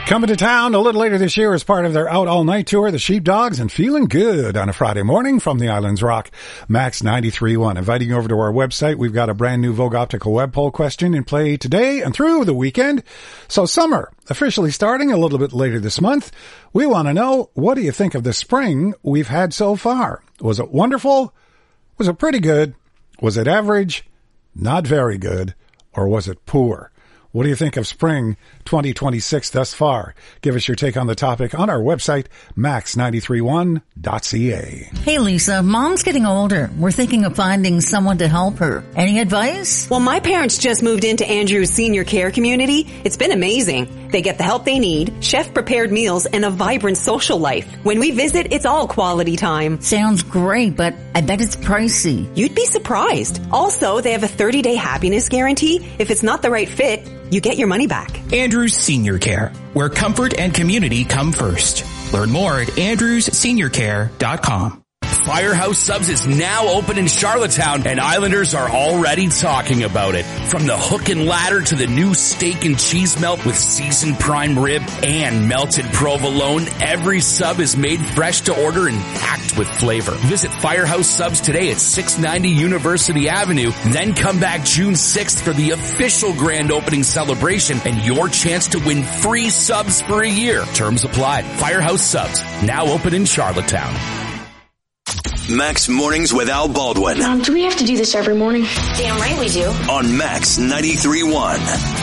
Coming to town a little later this year as part of their Out All Night tour, the Sheepdogs, and feeling good on a Friday morning from the Islands Rock, Max 93.1. Inviting you over to our website. We've got a brand new Vogue Optical web poll question in play today and through the weekend. So summer officially starting a little bit later this month. We want to know, what do you think of the spring we've had so far? Was it wonderful? Was it pretty good? Was it average? Not very good? Or was it poor? What do you think of spring 2026 thus far? Give us your take on the topic on our website, max931.ca. Hey, Lisa, Mom's getting older. We're thinking of finding someone to help her. Any advice? Well, my parents just moved into Andrew's senior care community. It's been amazing. They get the help they need, chef-prepared meals, and a vibrant social life. When we visit, it's all quality time. Sounds great, but I bet it's pricey. You'd be surprised. Also, they have a 30-day happiness guarantee. If it's not the right fit, you get your money back. Andrews Senior Care, where comfort and community come first. Learn more at andrewsseniorcare.com. Firehouse Subs is now open in Charlottetown, and Islanders are already talking about it. From the hook and ladder to the new steak and cheese melt with seasoned prime rib and melted provolone, every sub is made fresh to order and packed with flavor. Visit Firehouse Subs today at 690 University Avenue, then come back June 6th for the official grand opening celebration and your chance to win free subs for a year. Terms apply. Firehouse Subs, now open in Charlottetown. Max Mornings with Al Baldwin. Do we have to do this every morning? Damn right we do. On Max 93.1.